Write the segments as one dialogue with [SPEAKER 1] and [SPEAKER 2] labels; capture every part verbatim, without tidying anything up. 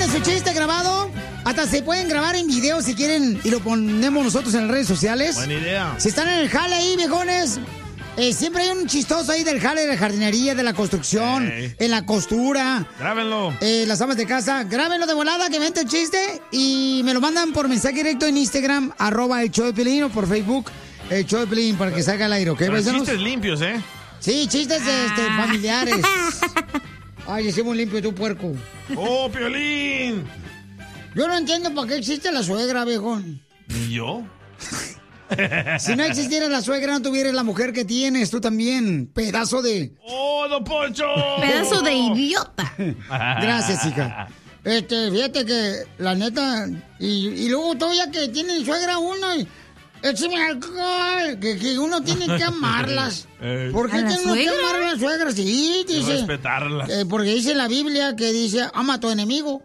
[SPEAKER 1] su chiste grabado. Hasta se pueden grabar en video si quieren y lo ponemos nosotros en las redes sociales.
[SPEAKER 2] Buena idea.
[SPEAKER 1] Si están en el jale ahí, viejones, eh, siempre hay un chistoso ahí del jale de la jardinería, de la construcción, hey. en la costura.
[SPEAKER 2] Grábenlo.
[SPEAKER 1] Eh, las amas de casa, grábenlo de volada, que vente el chiste y me lo mandan por mensaje directo en Instagram, arroba el show de Pelín, o por Facebook, el show de Pelín, para que salga al aire, ¿ok?
[SPEAKER 2] Pero chistes limpios, ¿eh?
[SPEAKER 1] Sí, chistes este, familiares. Ay, ese muy limpio tu puerco.
[SPEAKER 2] ¡Oh, Piolín!
[SPEAKER 1] Yo no entiendo para qué existe la suegra, viejón.
[SPEAKER 2] ¿Ni yo?
[SPEAKER 1] Si no existiera la suegra, no tuvieras la mujer que tienes, tú también. Pedazo de...
[SPEAKER 2] ¡Oh, don Poncho!
[SPEAKER 3] Pedazo de idiota.
[SPEAKER 1] Gracias, hija. Este, fíjate que, la neta... Y, y luego todavía que tiene suegra uno... Y, écheme alcohol, que, que uno tiene que amarlas.
[SPEAKER 2] Eh.
[SPEAKER 1] ¿Por qué tiene uno que amar a las suegras? Sí, dice.
[SPEAKER 2] Respetarlas.
[SPEAKER 1] Eh, porque dice en la Biblia que dice, ama a tu enemigo.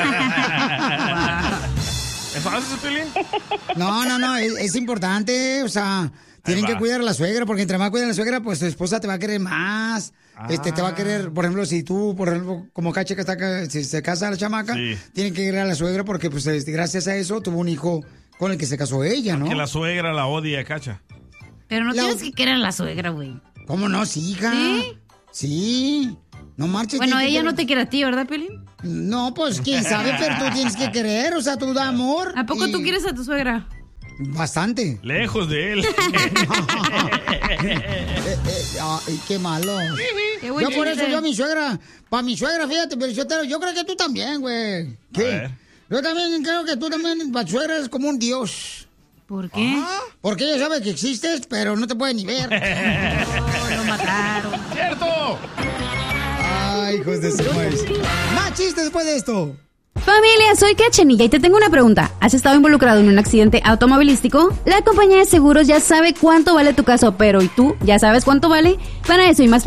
[SPEAKER 2] ¿Es fácil, Pelín?
[SPEAKER 1] No, no, no, es, es importante, o sea, tienen que cuidar a la suegra, porque entre más cuidan a la suegra, pues tu esposa te va a querer más. Ah. Este, te va a querer, por ejemplo, si tú, por ejemplo, como Cacha que está, si se casa la chamaca, sí. tienen que querer a la suegra porque, pues, gracias a eso tuvo un hijo con el que se casó ella, ¿no?
[SPEAKER 2] Que la suegra la odia, Cacha.
[SPEAKER 3] Pero no
[SPEAKER 1] la...
[SPEAKER 3] tienes que querer a la suegra, güey.
[SPEAKER 1] ¿Cómo no? Sí, hija. ¿Sí? Sí. No marches.
[SPEAKER 3] Bueno, ella
[SPEAKER 1] que...
[SPEAKER 3] no te quiere a ti, ¿verdad, Pelín?
[SPEAKER 1] No, pues, quién sabe, pero tú tienes que querer, o sea, tú da amor.
[SPEAKER 3] ¿A poco
[SPEAKER 1] y...
[SPEAKER 3] tú quieres a tu suegra?
[SPEAKER 1] Bastante.
[SPEAKER 2] Lejos de él.
[SPEAKER 1] eh, eh, ay, qué malo. Qué yo por eso, yo a mi suegra, para mi suegra, fíjate, pero yo, te, yo creo que tú también, güey. ¿Qué? Yo también creo que tú también, para suegra, eres como un dios.
[SPEAKER 3] ¿Por qué?
[SPEAKER 1] ¿Ah? Porque ella sabe que existes, pero no te puede ni ver.
[SPEAKER 3] Oh, lo mataron.
[SPEAKER 2] ¡Cierto!
[SPEAKER 1] Ay, hijos de su madre. Más chistes después de esto.
[SPEAKER 4] Familia, soy Cachanilla y te tengo una pregunta. ¿Has estado involucrado en un accidente automovilístico? La compañía de seguros ya sabe cuánto vale tu caso, pero ¿y tú ya sabes cuánto vale? Para eso y más